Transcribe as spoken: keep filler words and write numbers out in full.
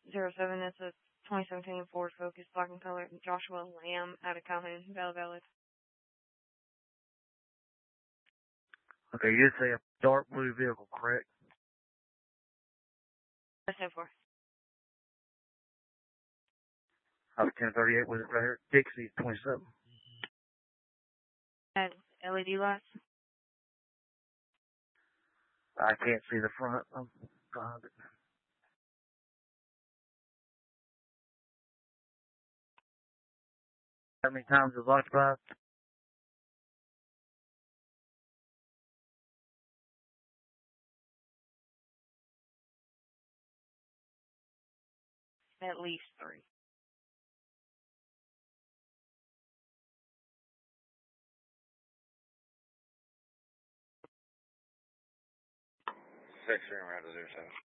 zero seven, that's a twenty seventeen Ford Focus, black in color, Joshua Lamb out of Calhoun, valid, valid. Okay, you did say a dark blue vehicle, correct? That's so far. I was ten thirty-eight with it right here. Dixie twenty-seven. Has L E D lights? I can't see the front. I'm behind it. How many times was occupied? At least three. Six, around to zero seven.